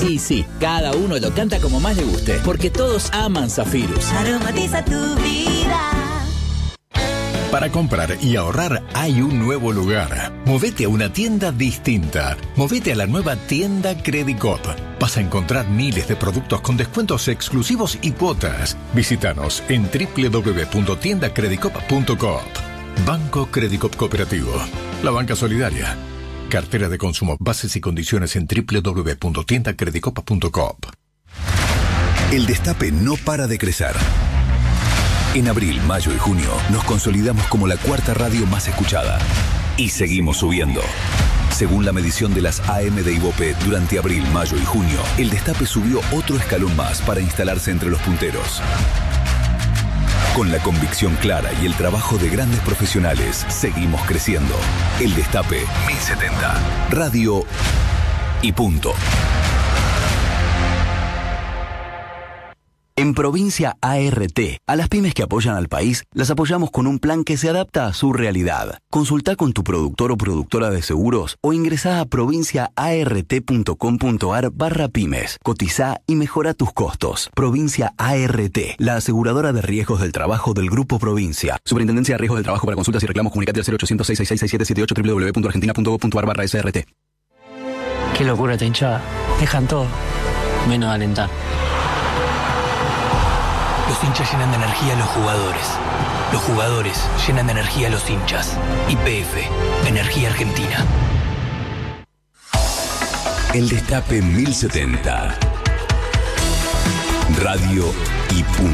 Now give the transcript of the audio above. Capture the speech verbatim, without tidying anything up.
Y sí, cada uno lo canta como más le guste, porque todos aman Zafirus. Aromatiza tu vida. Para comprar y ahorrar hay un nuevo lugar. Movete a una tienda distinta. Movete a la nueva tienda Credicop. Vas a encontrar miles de productos con descuentos exclusivos y cuotas. Visítanos en doble u doble u doble u punto tienda credicop punto coop. Banco Credicop Cooperativo. La banca solidaria. Cartera de consumo. Bases y condiciones en doble u doble u doble u punto tienda credicop punto coop. El Destape no para de crecer. En abril, mayo y junio nos consolidamos como la cuarta radio más escuchada. Y seguimos subiendo. Según la medición de las A M de Ibope, durante abril, mayo y junio, el Destape subió otro escalón más para instalarse entre los punteros. Con la convicción clara y el trabajo de grandes profesionales, seguimos creciendo. El Destape mil setenta. Radio y punto. En Provincia A R T, a las pymes que apoyan al país, las apoyamos con un plan que se adapta a su realidad. Consulta con tu productor o productora de seguros o ingresá a provinciaart.com.ar barra pymes. Cotiza y mejora tus costos. Provincia A R T, la aseguradora de riesgos del trabajo del Grupo Provincia. Superintendencia de Riesgos del Trabajo. Para consultas y reclamos, comunicate al cero ochocientos, seis seis seis, seis siete siete ocho, doble u doble u doble u punto argentina punto gob punto ar barra S R T. Qué locura esta hinchada. Dejan todo, menos de alentar. Los hinchas llenan de energía a los jugadores. Los jugadores llenan de energía a los hinchas. Y P F, Energía Argentina. El Destape mil setenta. Radio y punto.